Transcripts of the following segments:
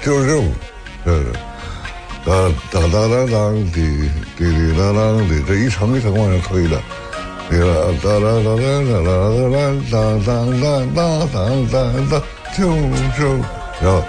就是这种，当滴滴滴当当的，这一层一层往上推的，当就，然后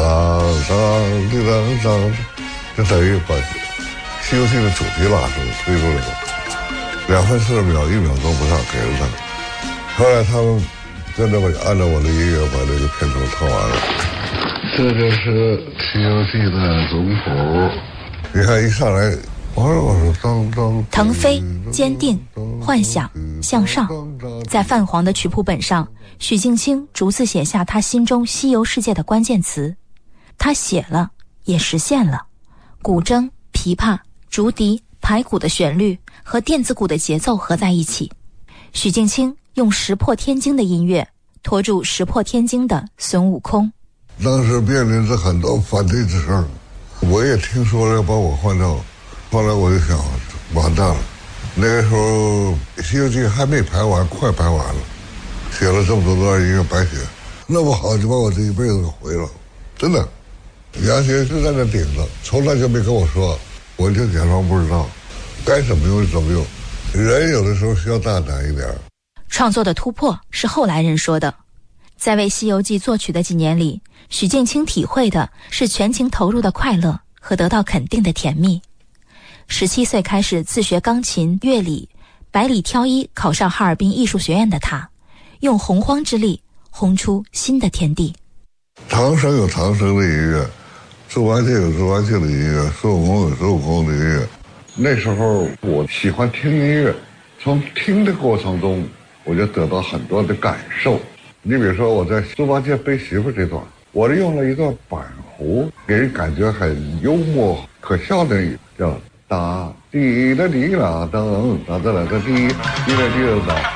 当，就等于把《西游记》的主题拉出来推出来了，2分40秒，1秒钟不上给了他。后来他们真的按照我的音乐把这个片头唱完了。这就是《西游记》的总谱。你看一上来，我说当。 腾飞、坚定、幻想、向上，在泛黄的曲谱本上，许镜清逐字写下他心中西游世界的关键词。他写了，也实现了。古筝、琵琶、竹笛、排鼓的旋律和电子鼓的节奏合在一起，许镜清用石破天惊的音乐拖住石破天惊的孙悟空。 当时面临着很多反对之声，我也听说了把我换掉，后来我就想完蛋了。那个时候《西游记》还没排完，快排完了，写了这么多段音乐白写，那不好就把我这一辈子给毁了，真的。杨学就在那顶着，从来就没跟我说，我就假装不知道，该怎么用怎么用。人有的时候需要大胆一点。 创作的突破是后来人说的，在为《西游记》作曲的几年里，许镜清体会的是全情投入的快乐和得到肯定的甜蜜。17岁开始自学钢琴、乐理，百里挑一考上哈尔滨艺术学院的他，用洪荒之力轰出新的天地。 唐僧有唐僧的音乐，猪八戒有猪八戒的音乐，孙悟空有孙悟空的音乐。那时候我喜欢听音乐，从听的过程中我就得到很多的感受。你比如说我在猪八戒背媳妇这段，我用了一段板胡，给人感觉很幽默可笑的，叫哒滴啦滴啦噔哒哒啦哒滴滴啦滴啦哒。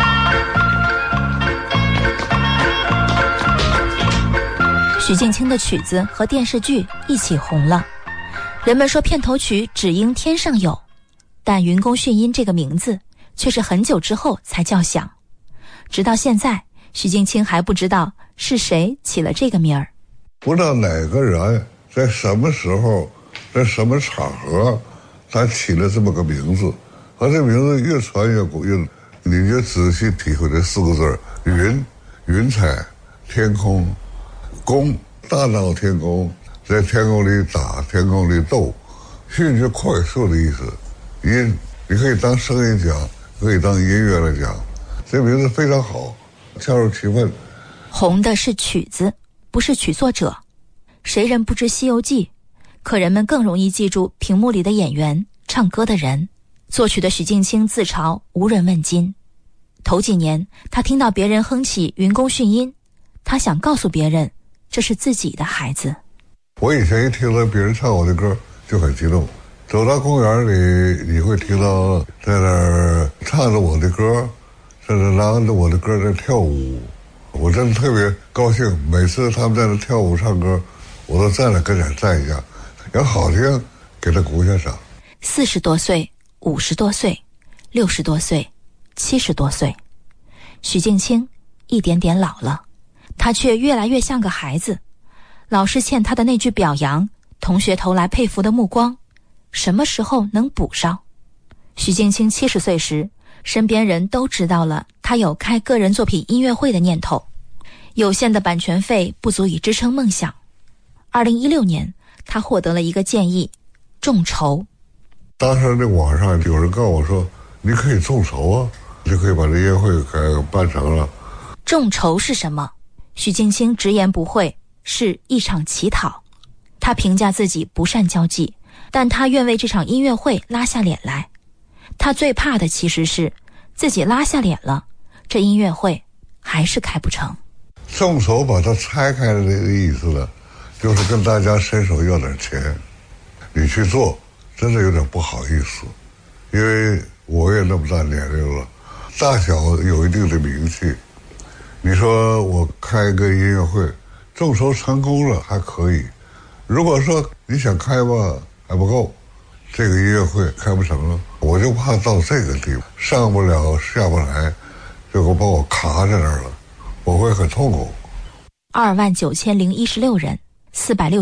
许镜清的曲子和电视剧一起红了，人们说片头曲只应天上有，但云宫迅音这个名字却是很久之后才叫响。直到现在，许镜清还不知道是谁起了这个名儿。 不知道哪个人在什么时候，在什么场合，他起了这么个名字，而这名字越传越古，你就仔细体会这4个字：云彩、天空。宫，大闹天宫，在天宫里打，天宫里斗，迅就快速的意思。音，你可以当声音讲，可以当音乐来讲，这名字非常好，恰如其分。 红的是曲子，不是曲作者。谁人不知《西游记》？可人们更容易记住屏幕里的演员、唱歌的人。作曲的许镜清自嘲无人问津。头几年，他听到别人哼起云宫迅音，他想告诉别人，这是自己的孩子。 我以前一听到别人唱我的歌就很激动，走到公园里你会听到在那儿唱着我的歌，在那拿着我的歌在跳舞，我真的特别高兴。每次他们在那跳舞唱歌，我都站着跟前站一下，要好听给他鼓下掌。 40多岁、50多岁、60多岁、70多岁，许镜清一点点老了，他却越来越像个孩子。老师欠他的那句表扬，同学投来佩服的目光，什么时候能补上？许镜清70岁时，身边人都知道了他有开个人作品音乐会的念头，有限的版权费不足以支撑梦想。2016年，他获得了一个建议，众筹。 当时那网上有人告诉我说，你可以众筹啊，就可以把这音乐会给办成了。 众筹是什么？许镜清直言不讳，是一场乞讨。他评价自己不善交际，但他愿为这场音乐会拉下脸来。他最怕的其实是自己拉下脸了，这音乐会还是开不成。 众筹把它拆开的这个意思呢，就是跟大家伸手要点钱，你去做真的有点不好意思，因为我也那么大年龄了，大小有一定的名气。你说我开个音乐会，众筹成功了还可以，如果说你想开吧还不够，这个音乐会开不成了，我就怕到这个地步，上不了下不来，结果把我卡在那儿了，我会很痛苦。 29016人，460